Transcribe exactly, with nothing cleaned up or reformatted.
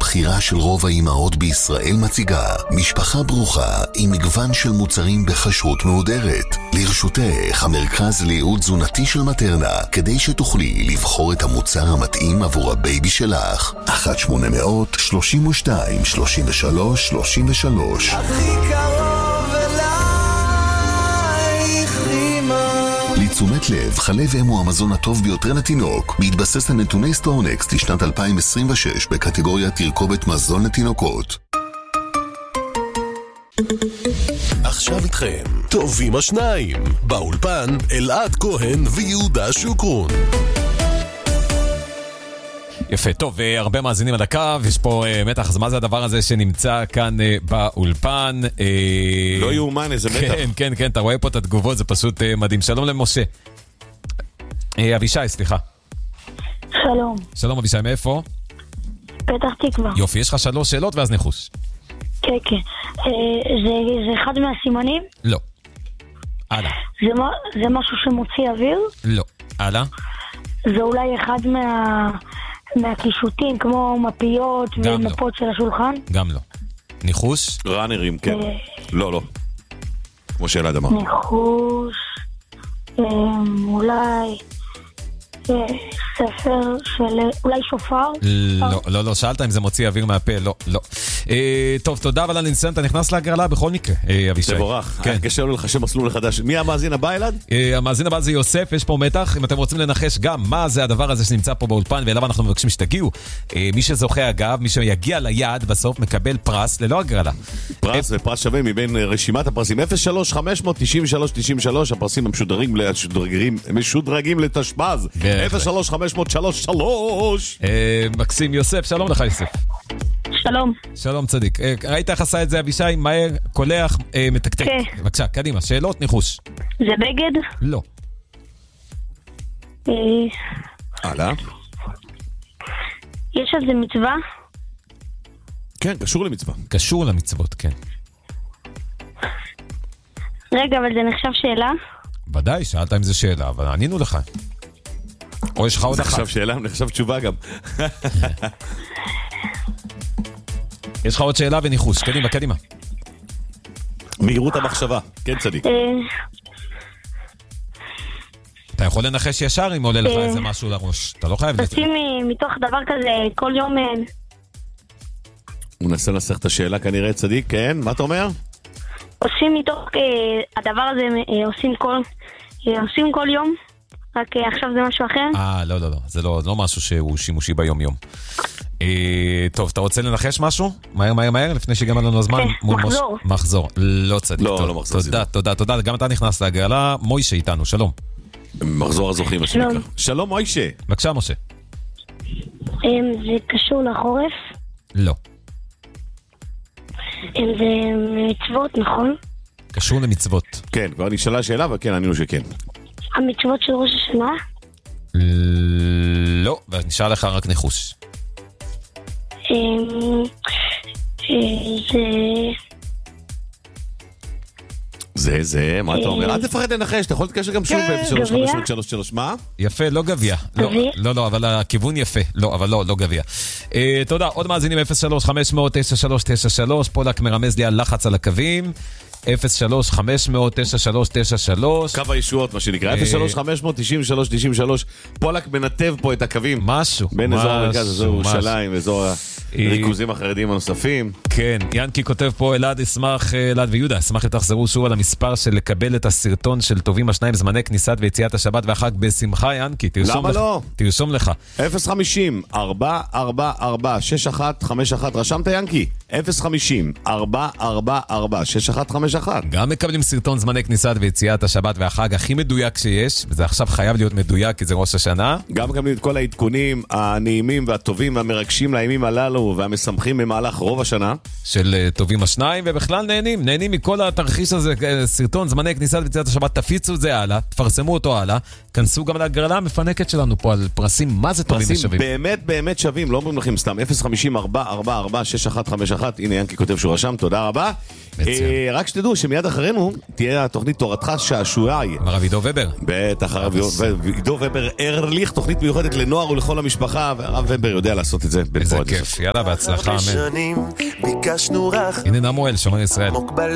הבחירה של רוב האימהות בישראל מציגה משפחה ברוכה עם מגוון של מוצרים בכשרות מהודרת. לרשותך המרכז לייעוד תזונתי של מטרנה, כדי שתוכלי לבחור את המוצר המתאים עבור הבייבי שלך. אחת שמונה מאות שלושים ושתיים שלושים ושלוש שלושים ושלוש. הכי קרוב אלייך אמא. לתשומת לב, חלב אם הוא המזון הטוב ביותר לתינוק, בהתבסס על נתוני סטורנקסט לשנת אלפיים עשרים ושש בקטגוריה תרכובת מזון לתינוקות. עכשיו איתכם טובים השניים, באולפן אלעד כהן ויהודה שוקרון. יפה, טוב, הרבה מאזינים על הקו, יש פה מתח, אז מה זה הדבר הזה שנמצא כאן באולפן? לא יאומן, איזה מתח. כן, כן, כן, אתה רואה פה את התגובות, זה פשוט מדהים. שלום למשה. אבישי, סליחה. שלום. שלום אבישי, מאיפה? פתח תקווה. יופי, יש לך שלוש שאלות ואז ניחוש. כן, כן. זה, זה אחד מהסימנים? לא. הלאה. זה, זה משהו שמוציא אוויר? לא. הלאה. זה אולי אחד מה... מהקישוטים, כמו מפיות ומפות של השולחן? גם לא. ניחוש? ראנרים, כן. לא, לא. כמו שאלעד אמר. ניחוש, אולי ספר של... אולי שופר? לא, לא, לא. שאלת אם זה מוציא אוויר מהפה, לא, לא. טוב, תודה, אבל הניסיון, אתה נכנס להגרלה בכל מקרה, אבישי. תבורך. קשה לו לחשב מסלול חדש. מי המאזין הבא, אלעד? המאזין הבא זה יוסף, יש פה מתח. אם אתם רוצים לנחש גם מה זה הדבר הזה שנמצא פה באולפן, ואליו אנחנו מבקשים שתגיעו. מי שזוכה אגב, מי שיגיע ליעד בסוף, מקבל פרס ללא הגרלה. פרס ופרס שווה מבין רשימת הפרסים. אפס שלוש חמש תשע שלוש תשע שלוש, הפרסים המשודרגים לתשפ"ז. אפס שלוש חמש שלוש שלוש. מקסים. יוסף, שלום לך יוסף. שלום. שלום צדיק. ראית איך עשה את זה אבישי? מהר, קולח, מתקתק. כן. בבקשה, קדימה, שאלות, ניחוש. זה בגד? לא. הלאה. יש על זה מצווה? כן, קשור למצווה. קשור למצוות, כן. רגע, אבל זה נחשב שאלה? ודאי, שאלת אם זה שאלה, אבל ענינו לך. או יש לך עוד אחת. נחשב שאלה, נחשב תשובה גם. יש לך עוד שאלה וניחוש, קדימה, קדימה. מהירות המחשבה, כן צדיק. אתה יכול לנחש ישר אם עולה לך איזה משהו לראש. אתה לא חייב לזה. עושים מתוך דבר כזה כל יום... הוא נסה לנסח את השאלה כנראה צדיק, כן? מה אתה אומר? עושים מתוך הדבר הזה, עושים כל יום, רק עכשיו זה משהו אחר. אה, לא, לא, לא. זה לא משהו שהוא שימושי ביום יום. טוב, אתה רוצה לנחש משהו? מהר, מהר, מהר, לפני שגם לנו הזמן. מחזור. מחזור. לא צדיק. לא, לא מחזור. תודה, תודה, תודה. גם אתה נכנס להגרלה. מוישה איתנו, שלום. מחזור הזוכים, מה שנקרא. שלום, מוישה. בבקשה, משה. זה קשור לחורף? לא. זה מצוות, נכון? קשור למצוות. כן, כבר נשאלה שאלה, וכן, ענינו שכן. המצוות של ראש השנה? לא, ונשאל לך רק ניחוש. זה... זה, זה, מה אתה אומר? אל תפחד לנחש, אתה יכול להתקשר גם שוב ב-אפס שלוש חמש שלוש שלוש, מה? יפה, לא גביע. לא, לא, אבל הכיוון יפה. לא, אבל לא, לא גביע. תודה, עוד מאזינים אפס שלוש חמש תשע שלוש תשע שלוש, פולק מרמז לי על לחץ על הקווים. אפס שלוש חמש תשע שלוש תשע שלוש. קו הישועות, מה שנקרא. אפס שלוש חמש תשע שלוש תשע שלוש. פולק מנתב פה את הקווים. משהו. בין אזור המרכז, אזור ירושלים, אזור הריכוזים החרדים הנוספים. כן, ינקי כותב פה, אלעד אשמח, אלעד ויהודה, אשמח שתחזרו שוב על המספר של לקבל את הסרטון של טובים השניים זמני כניסת ויציאת השבת והחג בשמחה, ינקי. למה לא? תרשום לך. אפס חמישים ארבע ארבע ארבע שש אחת חמש אחת. רשמת ינקי? אפס חמישים ארבע ארבע ארבע שש אחת חמש אחת. גם מקבלים סרטון זמני כניסת ויציאת השבת והחג הכי מדויק שיש, וזה עכשיו חייב להיות מדויק כי זה ראש השנה. גם מקבלים את כל העדכונים הנעימים והטובים והמרגשים לימים הללו והמשמחים במהלך רוב השנה של טובים השניים, ובכלל נהנים, נהנים מכל התרחיש הזה, סרטון זמני כניסת ויציאת השבת. תפיצו את זה הלאה, תפרסמו אותו הלאה, כנסו גם להגרלה המפנקת שלנו פה על פרסים, מה זה טובים ושווים. פרסים באמת באמת שווים, לא אומרים לכם סתם. אפס חמישים ארבע ארבע ארבע שש אחת חמש אחת. הנה ינקי כותב שהוא רשם, תודה רבה. רק שתדעו שמיד אחרינו תהיה התוכנית תורתך שעשועי. הרב עידו ובר. בטח, הרב עידו ובר ארליך, תוכנית מיוחדת לנוער ולכל המשפחה, והרב ובר יודע לעשות את זה. איזה כיף. יאללה, בהצלחה, אמן. הנה נמואל, שומר ישראל.